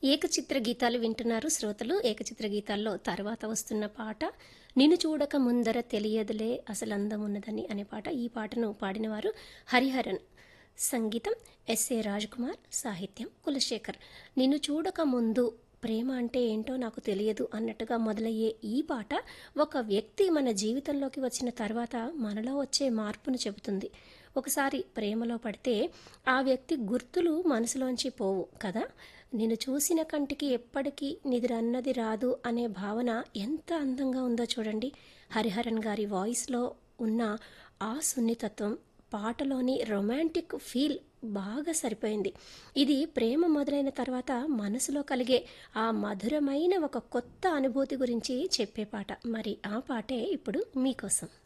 ఏకచిత్ర గీతాలు వింటున్నారు శ్రోతలు. ఏకచిత్ర గీతాల్లో తర్వాత వస్తున్న పాట 'నిన్ను చూడక ముందర తెలియదులే అసలందమున్నదని' అనే పాట. ఈ పాటను పాడినవారు హరిహరన్. సంగీతం ఎస్ఏ రాజ్కుమార్, సాహిత్యం కులశేఖర్. నిన్ను చూడక ముందు ప్రేమ అంటే ఏంటో నాకు తెలియదు అన్నట్టుగా మొదలయ్యే ఈ పాట ఒక వ్యక్తి మన జీవితంలోకి వచ్చిన తర్వాత మనలో వచ్చే మార్పును చెబుతుంది. ఒకసారి ప్రేమలో పడితే ఆ వ్యక్తి గుర్తులు మనసులోంచి పోవు కదా. నిన్ను చూసిన కంటికి ఎప్పటికీ నిద్రన్నది రాదు అనే భావన ఎంత అందంగా ఉందో చూడండి. హరిహరన్ గారి వాయిస్లో ఉన్న ఆ సున్నితత్వం పాటలోని రొమాంటిక్ ఫీల్ బాగా సరిపోయింది. ఇది ప్రేమ మొదలైన తర్వాత మనసులో కలిగే ఆ మధురమైన ఒక కొత్త అనుభూతి గురించి చెప్పే పాట. మరి ఆ పాటే ఇప్పుడు మీకోసం.